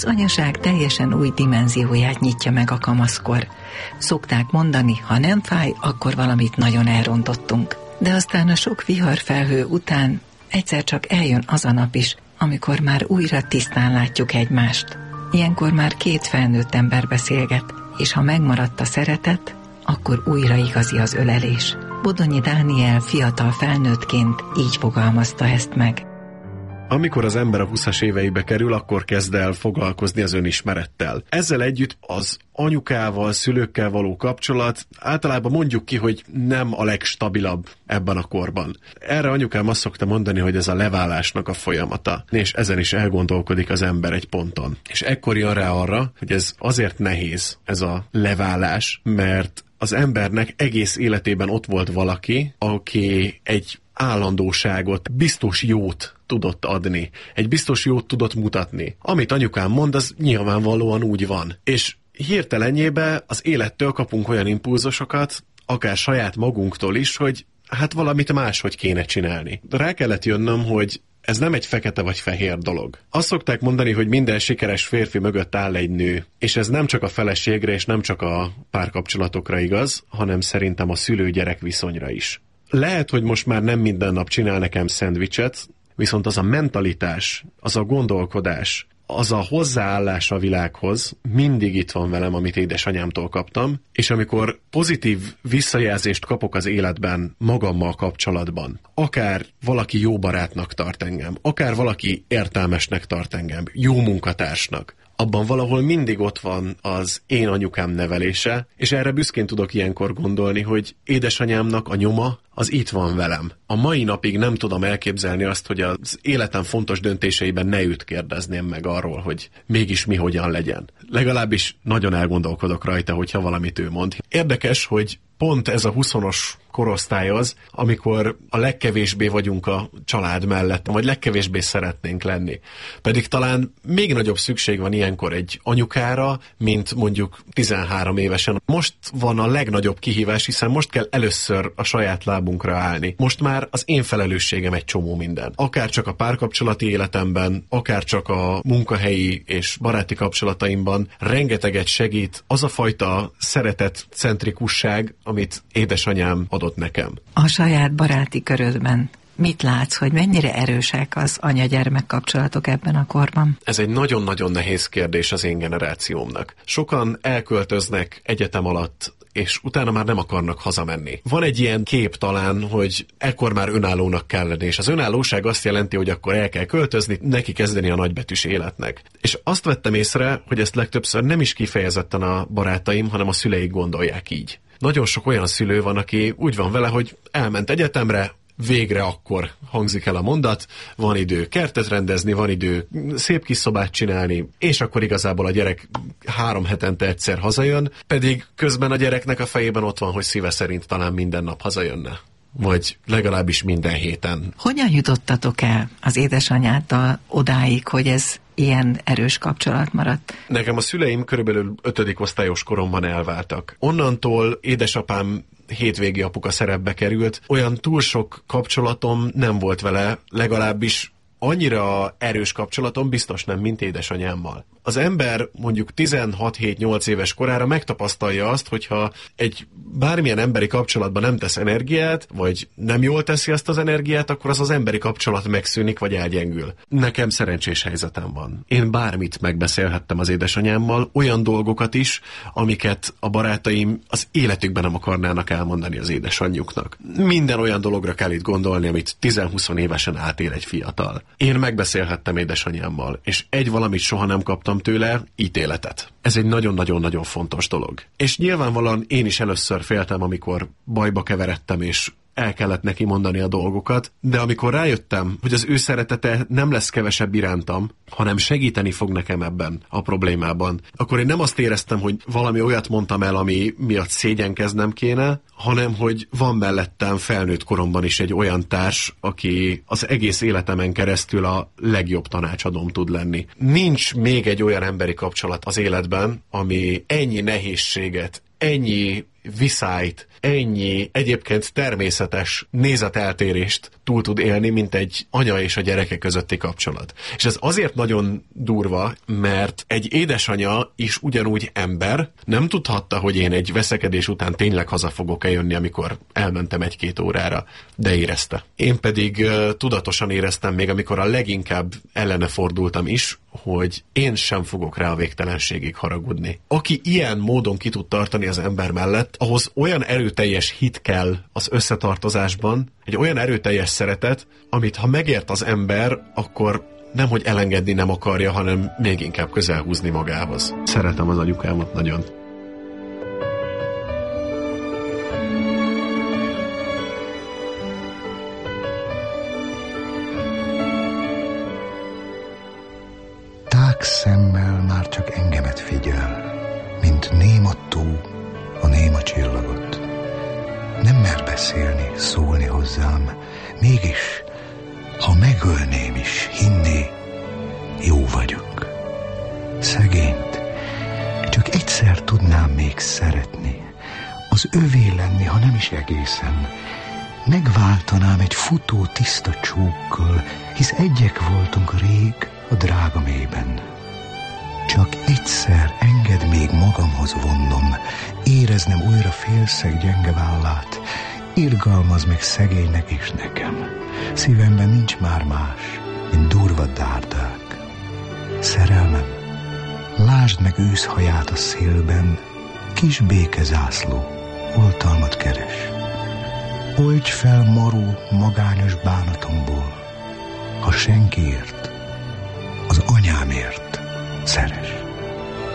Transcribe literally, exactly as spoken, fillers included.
Az anyaság teljesen új dimenzióját nyitja meg a kamaszkor. Szokták mondani, ha nem fáj, akkor valamit nagyon elrontottunk. De aztán a sok viharfelhő után egyszer csak eljön az a nap is, amikor már újra tisztán látjuk egymást. Ilyenkor már két felnőtt ember beszélget, és ha megmaradt a szeretet, akkor újra igazi az ölelés. Bodonyi Dániel fiatal felnőttként így fogalmazta ezt meg. Amikor az ember a huszas éveibe kerül, akkor kezd el foglalkozni az önismerettel. Ezzel együtt az anyukával, szülőkkel való kapcsolat általában mondjuk ki, hogy nem a legstabilabb ebben a korban. Erre anyukám azt szokta mondani, hogy ez a leválásnak a folyamata, és ezen is elgondolkodik az ember egy ponton. És ekkor jön rá arra, hogy ez azért nehéz, ez a leválás, mert az embernek egész életében ott volt valaki, aki egy állandóságot, biztos jót tudott adni. Egy biztos jót tudott mutatni. Amit anyukám mond, az nyilvánvalóan úgy van. És hirtelenjébe az élettől kapunk olyan impulzusokat, akár saját magunktól is, hogy hát valamit máshogy kéne csinálni. Rá kellett jönnöm, hogy ez nem egy fekete vagy fehér dolog. Azt szokták mondani, hogy minden sikeres férfi mögött áll egy nő, és ez nem csak a feleségre és nem csak a párkapcsolatokra igaz, hanem szerintem a szülő-gyerek viszonyra is. Lehet, hogy most már nem minden nap csinál nekem szendvicset, viszont az a mentalitás, az a gondolkodás, az a hozzáállás a világhoz mindig itt van velem, amit édesanyámtól kaptam, és amikor pozitív visszajelzést kapok az életben magammal kapcsolatban, akár valaki jó barátnak tart engem, akár valaki értelmesnek tart engem, jó munkatársnak, abban valahol mindig ott van az én anyukám nevelése, és erre büszkén tudok ilyenkor gondolni, hogy édesanyámnak a nyoma az itt van velem. A mai napig nem tudom elképzelni azt, hogy az életem fontos döntéseiben ne őt kérdezném meg arról, hogy mégis mi hogyan legyen. Legalábbis nagyon elgondolkodok rajta, hogyha valamit ő mond. Érdekes, hogy pont ez a huszonos korosztály az, amikor a legkevésbé vagyunk a család mellett, vagy legkevésbé szeretnénk lenni. Pedig talán még nagyobb szükség van ilyenkor egy anyukára, mint mondjuk tizenhárom évesen. Most van a legnagyobb kihívás, hiszen most kell először a saját lábunkra állni. Most már az én felelősségem egy csomó minden. Akár csak a párkapcsolati életemben, akár csak a munkahelyi és baráti kapcsolataimban rengeteget segít az a fajta szeretetcentrikusság, amit édesanyám adott nekem. A saját baráti körödben mit látsz, hogy mennyire erősek az anya-gyermek kapcsolatok ebben a korban? Ez egy nagyon-nagyon nehéz kérdés az én generációmnak. Sokan elköltöznek egyetem alatt, és utána már nem akarnak hazamenni. Van egy ilyen kép talán, hogy ekkor már önállónak kell lenni, és az önállóság azt jelenti, hogy akkor el kell költözni, neki kezdeni a nagybetűs életnek. És azt vettem észre, hogy ezt legtöbbször nem is kifejezetten a barátaim, hanem a szüleik gondolják így. Nagyon sok olyan szülő van, aki úgy van vele, hogy elment egyetemre, végre akkor hangzik el a mondat, van idő kertet rendezni, van idő szép kis szobát csinálni, és akkor igazából a gyerek három hetente egyszer hazajön, pedig közben a gyereknek a fejében ott van, hogy szíve szerint talán minden nap hazajönne. Vagy legalábbis minden héten. Hogyan jutottatok el az édesanyáddal odáig, hogy ez ilyen erős kapcsolat maradt? Nekem a szüleim körülbelül ötödik osztályos koromban elváltak. Onnantól édesapám hétvégi apuka szerepbe került. Olyan túl sok kapcsolatom nem volt vele, legalábbis annyira erős kapcsolatom biztos nem, mint édesanyámmal. Az ember mondjuk tizenhat-hét-nyolc éves korára megtapasztalja azt, hogyha egy bármilyen emberi kapcsolatban nem tesz energiát, vagy nem jól teszi ezt az energiát, akkor az az emberi kapcsolat megszűnik, vagy elgyengül. Nekem szerencsés helyzetem van. Én bármit megbeszélhettem az édesanyámmal, olyan dolgokat is, amiket a barátaim az életükben nem akarnának elmondani az édesanyjuknak. Minden olyan dologra kell itt gondolni, amit tíz-húsz évesen átél egy fiatal. Én megbeszélhettem édesanyámmal, és egy valamit soha nem kaptam tőle, ítéletet. Ez egy nagyon-nagyon-nagyon fontos dolog. És nyilvánvalóan én is először féltem, amikor bajba keveredtem, és el kellett neki mondani a dolgokat, de amikor rájöttem, hogy az ő szeretete nem lesz kevesebb irántam, hanem segíteni fog nekem ebben a problémában, akkor én nem azt éreztem, hogy valami olyat mondtam el, ami miatt szégyenkeznem kéne, hanem hogy van mellettem felnőtt koromban is egy olyan társ, aki az egész életemen keresztül a legjobb tanácsadóm tud lenni. Nincs még egy olyan emberi kapcsolat az életben, ami ennyi nehézséget, ennyi viszályt ennyi egyébként természetes nézeteltérést túl tud élni, mint egy anya és a gyereke közötti kapcsolat. És ez azért nagyon durva, mert egy édesanya is ugyanúgy ember, nem tudhatta, hogy én egy veszekedés után tényleg haza fogok eljönni, amikor elmentem egy-két órára, de érezte. Én pedig uh, tudatosan éreztem még, amikor a leginkább ellene fordultam is, hogy én sem fogok rá a végtelenségig haragudni. Aki ilyen módon ki tud tartani az ember mellett, ahhoz olyan erőteljes hit kell az összetartozásban, egy olyan erőteljes szeretet, amit ha megért az ember, akkor nemhogy elengedni nem akarja, hanem még inkább közel húzni magához. Szeretem az anyukámat nagyon. Tág szemmel már csak engemet figyel, mint néma tó a néma csillagot. Nem mer beszélni, szólni hozzám, mégis, ha megölném is, hinné, jó vagyok. Szegényt csak egyszer tudnám még szeretni, az övé lenni, ha nem is egészen. Megváltanám egy futó tiszta csókkal, hisz egyek voltunk rég a drága mélyben. Csak egyszer engedd még magamhoz vonnom, éreznem újra félszeg gyenge vállát, irgalmaz meg szegénynek és nekem. Szívemben nincs már más, mint durva dárdák. Szerelmem, lásd meg őszhaját a szélben, kis békezászló, oltalmat keres. Oldj fel maró, magányos bánatomból, ha senkiért, az anyámért szeres.